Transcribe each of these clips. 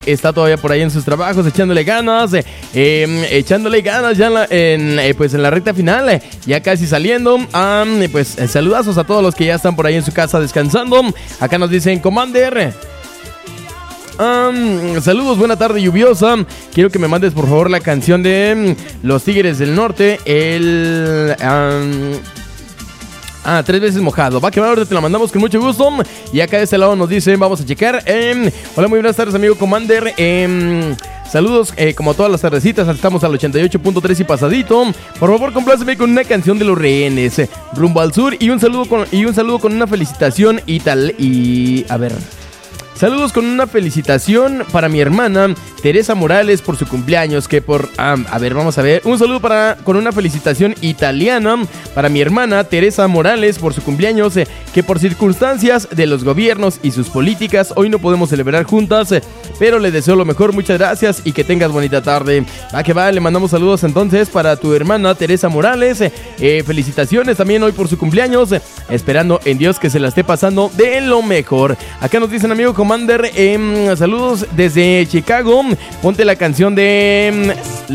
está todavía por ahí en sus trabajos, echándole ganas ya pues en la recta final, ya casi saliendo. Pues saludazos a todos los que ya están por ahí en su casa descansando. Acá nos dicen Commander, saludos, buena tarde lluviosa. Quiero que me mandes por favor la canción de Los Tigres del Norte, 3 veces mojado. Va, que va, ahora te la mandamos con mucho gusto. Y acá de este lado nos dicen, vamos a checar. Hola, muy buenas tardes, amigo Commander. Saludos, como todas las tardecitas, estamos al 88.3 y pasadito. Por favor, compláceme con una canción de Los Rehenes, Rumbo al Sur. Y un saludo con una felicitación saludos con una felicitación para mi hermana Teresa Morales por su cumpleaños, vamos a ver. Un saludo con una felicitación italiana para mi hermana Teresa Morales por su cumpleaños, que por circunstancias de los gobiernos y sus políticas hoy no podemos celebrar juntas, pero le deseo lo mejor, muchas gracias y que tengas bonita tarde. Va que va, le mandamos saludos entonces para tu hermana Teresa Morales, felicitaciones también hoy por su cumpleaños, esperando en Dios que se la esté pasando de lo mejor. Acá nos dicen, amigo Commander, saludos desde Chicago. Ponte la canción de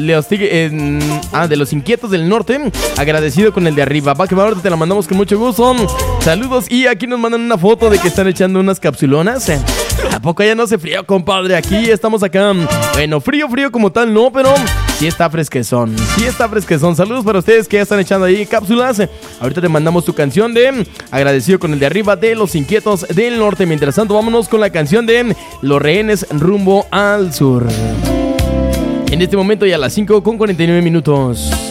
Los Inquietos del Norte, agradecido con el de arriba. Va que va, ahorita te la mandamos con mucho gusto. Saludos, y aquí nos mandan una foto de que están echando unas capsulonas. ¿A poco ya no hace frío, compadre? Aquí estamos acá. Bueno, frío como tal no, pero sí está fresquezón. Saludos para ustedes que ya están echando ahí cápsulas. Ahorita te mandamos tu canción de agradecido con el de arriba de Los Inquietos del Norte. Mientras tanto, vámonos con la canción de Los Rehenes, Rumbo al Sur. En este momento ya a las 5:49.